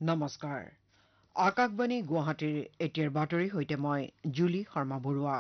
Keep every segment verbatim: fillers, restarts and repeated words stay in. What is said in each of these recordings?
নমস্কাৰ আকাশবাণী গুৱাহাটীৰ এতিয়াৰ বাতৰি সৈতে মই জুলি শৰ্মা বৰুৱা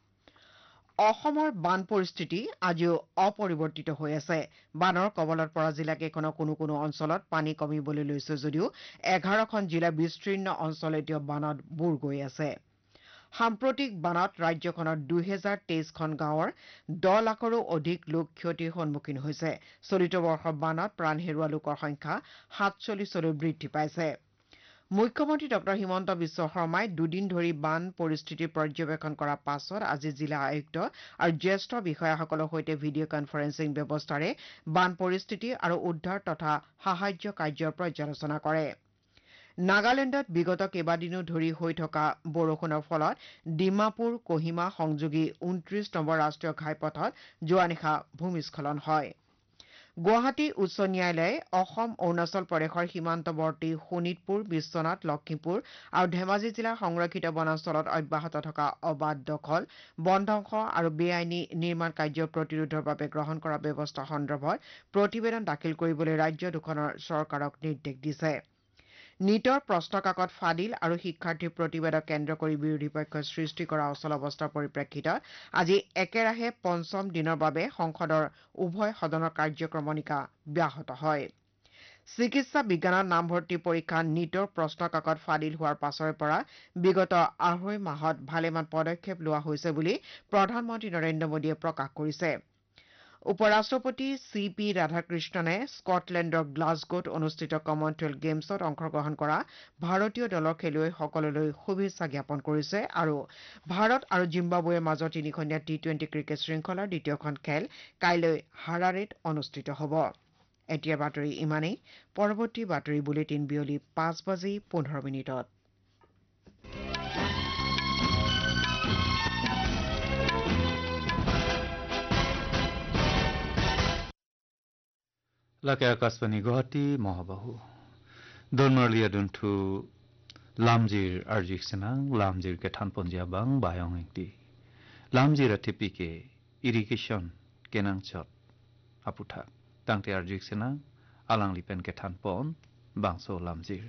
অসমৰ বান পৰিস্থিতি আজিও অপৰিৱৰ্তিত হৈ আছে বানৰ কবলত পৰা জিলাকেইখনৰ কোনো কোনো অঞ্চলত পানী কমিবলৈ লৈছে যদিও এঘাৰখন জিলা বিস্তীৰ্ণ অঞ্চল এতিয়াও বানত বুৰ গৈ আছে সাম্প্ৰতিক বানত ৰাজ্যখনৰ দুই হাজাৰ তেইছখন গাঁৱৰ দহ লাখৰো অধিক লোক ক্ষতিৰ সন্মুখীন হৈছে চলিত বৰ্ষৰ বানত প্ৰাণ হেৰুওৱা লোকৰ সংখ্যা সাতচল্লিছলৈ বৃদ্ধি পাইছে মুখ্যমন্ত্ৰী ডক্টৰ হিমন্ত বিশ্ব শৰ্মাই দুদিন ধৰি বান পৰিস্থিতিৰ পৰ্যবেক্ষণ কৰাৰ পাছত আজি জিলা আয়ুক্ত আৰু জ্যেষ্ঠ বিষয়াসকলৰ সৈতে ভিডিঅ' কনফাৰেন্সিং ব্যৱস্থাৰে বান পৰিস্থিতি আৰু উদ্ধাৰ তথা সাহায্য কাৰ্যৰ পৰ্যালোচনা কৰে নাগালেণ্ডত বিগত কেইবাদিনো ধৰি হৈ থকা বৰষুণৰ ফলত ডিমাপুৰ কহিমা সংযোগী ঊনত্ৰিশ নম্বৰ ৰাষ্ট্ৰীয় ঘাইপথত যোৱা নিশা ভূমিস্খলন হয় গুৱাহাটী উচ্চ ন্যায়ালয়ে অসম অৰুণাচল প্ৰদেশৰ সীমান্তৱৰ্তী শোণিতপুৰ বিশ্বনাথ লখিমপুৰ আৰু ধেমাজি জিলাৰ সংৰক্ষিত বনাঞ্চলত অব্যাহত থকা অবাধ দখল বনধ্বংস আৰু বেআইনী নিৰ্মাণ কাৰ্য প্ৰতিৰোধৰ বাবে গ্ৰহণ কৰা ব্যৱস্থা সন্দৰ্ভত প্ৰতিবেদন দাখিল কৰিবলৈ ৰাজ্য দুখনৰ চৰকাৰক নিৰ্দেশ দিছে নিটৰ প্ৰশ্নকাকত ফাদিল আৰু শিক্ষাৰ্থীৰ প্ৰতিবাদক কেন্দ্ৰ কৰি বিৰোধী পক্ষই সৃষ্টি কৰা অচল অৱস্থাৰ পৰিপ্ৰেক্ষিতত আজি একেৰাহে পঞ্চম দিনৰ বাবে সংসদৰ উভয় সদনৰ কাৰ্যক্ৰমণিকা ব্যাহত হয় চিকিৎসা বিজ্ঞানত নামভৰ্তি পৰীক্ষা নিটৰ প্ৰশ্নকাকত ফাদিল হোৱাৰ পাছৰে পৰা বিগত আঢ়ৈ মাহত ভালেমান পদক্ষেপ লোৱা হৈছে বুলি প্ৰধানমন্ত্ৰী নৰেন্দ্ৰ মোদীয়ে প্ৰকাশ কৰিছে উপ ৰাষ্ট্ৰপতি চি পি ৰাধাকৃষ্ণনে স্কটলেণ্ডৰ গ্লাছগোত অনুষ্ঠিত কমনৱেলথ গেমছত অংশগ্ৰহণ কৰা ভাৰতীয় দলৰ খেলুৱৈসকললৈ শুভেচ্ছা জ্ঞাপন কৰিছে আৰু ভাৰত আৰু জিম্বাবৱেৰ মাজত তিনিখনীয়া টি টুৱেণ্টি ক্ৰিকেট শৃংখলাৰ দ্বিতীয়খন খেল কাইলৈ হাৰাৰেত অনুষ্ঠিত হ'ব এতিয়া বাতৰি ইমানেই পৰৱৰ্তী বাতৰি বুলেটিন বিয়লি পাঁচ বাজি পোন্ধৰ মিনিটত Lake Akasvani Guwahati Mohabahu Donmarlia Duntu Lamjir Arjik Senang Lamjir Ketan Ponjabang Bayong Engti Lamjir Atipike Irrigation Kenang Chot Aputak Tangte Arjik Senang Alang Lipen Ketan Pon Bangso Lamjir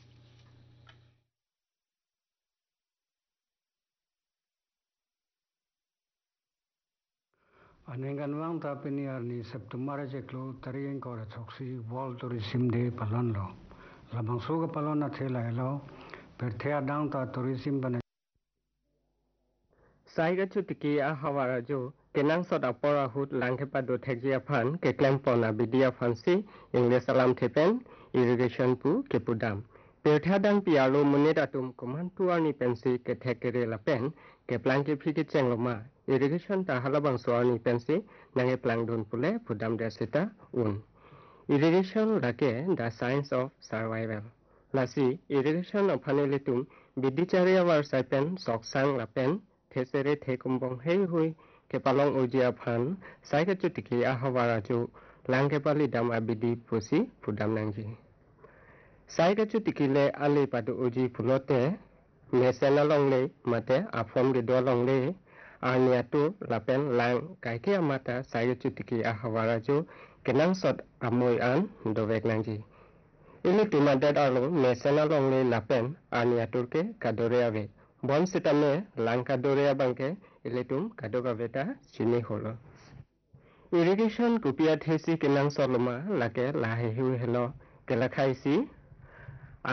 Anengan wang tapi ni arni September jeklo tarieng kau racoksi World Tourism Day palan lo. Labang suga palan na thela lo. Perthea dang ta tourism bana. Saiga cutiki ahawara jo kenang sot apora hut langkepa do thekjia phan ke klempona bidia phansi English alam thepen irrigation pu kepudam. Perthea dang pialo munit atum kumantu arni pensi ke thekere lapen ke planke phiki chengloma. Irrigation ta halabang soani pensi nange plang dun pule pudam desita un. Irrigation lake the science of survival. Lasi irrigation of hanelitum bidicharia war saipen soksang lapen thesere thekumbong hei hui ke palong ujia phan saika chutiki ahawara ju langke pali dam abidi pusi pudam nangji. Saika chutiki le ali padu uji pulote mesena longle mate afom de do longle Arniatu lapen lang kaike amata saya cutiki ahawara jo kenang sot amoy an dovek nangji. Ini timadat arlo mesena longle lapen arniatur ke kadore ave. Bon sitame lang kadore abangke ilitum kadoga veta sini holo. Irrigation kupia thesi kenang soloma lake lahe hu helo kelakhaisi